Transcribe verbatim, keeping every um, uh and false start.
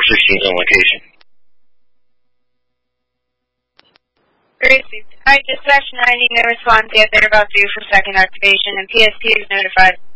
sixteen on location. Received. Alright, dispatch ninety, no response yet. They're about due for second activation, and P S T is notified.